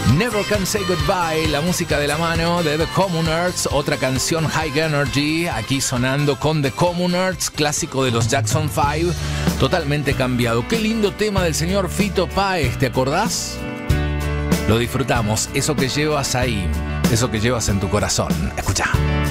Never Can Say Goodbye, la música de la mano de The Communards, otra canción High Energy, aquí sonando con The Communards, clásico de los Jackson 5, totalmente cambiado. Qué lindo tema del señor Fito Páez, ¿te acordás? Lo disfrutamos, eso que llevas ahí, eso que llevas en tu corazón. Escuchá.